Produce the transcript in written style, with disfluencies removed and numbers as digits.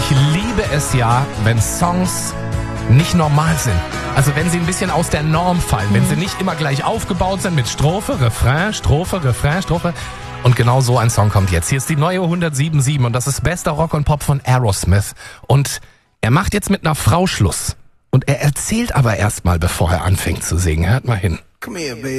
Ich liebe es ja, wenn Songs nicht normal sind. Also wenn sie ein bisschen aus der Norm fallen, wenn sie nicht immer gleich aufgebaut sind mit Strophe, Refrain, Strophe, Refrain, Strophe. Und genau so ein Song kommt jetzt. Hier ist die neue 107.7 und das ist bester Rock und Pop von Aerosmith. Und er macht jetzt mit einer Frau Schluss. Und er erzählt aber erstmal, bevor er anfängt zu singen. Hört mal hin. Come here, baby.